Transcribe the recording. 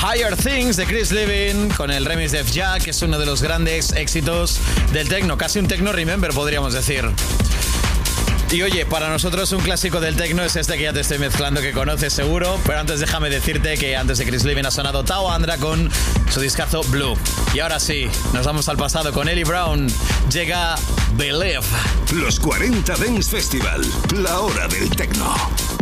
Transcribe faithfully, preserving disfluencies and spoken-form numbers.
Higher Things de Chris Liebing con el remix de F Jack, que es uno de los grandes éxitos del techno, casi un techno remember podríamos decir. Y oye, para nosotros un clásico del techno es este que ya te estoy mezclando, que conoces seguro, pero antes déjame decirte que antes de Chris Liebing ha sonado Tao Andra con su discazo Blue. Y ahora sí, nos vamos al pasado con Ellie Brown. Llega Believe. Los cuarenta Dance Festival, la hora del techno.